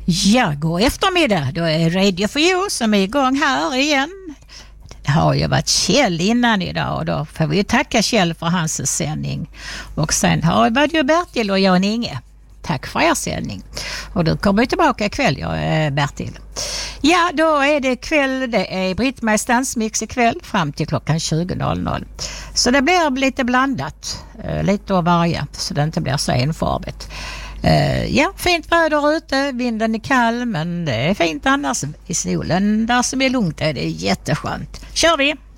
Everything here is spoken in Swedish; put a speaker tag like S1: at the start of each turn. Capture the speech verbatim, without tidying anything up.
S1: Ja, god eftermiddag. Då är Radio for You som är igång här igen. Det har ju varit Kjell innan idag och då får vi tacka Kjell för hans sändning. Och sen har det varit ju Bertil och Jan Inge. Tack för er sändning. Och du kommer tillbaka ikväll, jag är Bertil. Ja, då är det kväll. Det är Britt-Maries dansmix ikväll fram till klockan tjugo noll noll. Så det blir lite blandat. Lite av varje, så det inte blir så enformigt. Uh, ja, fint väder ute, vinden är kall men det är fint annars i solen. Där som är lugnt är det jätteskönt. Kör vi!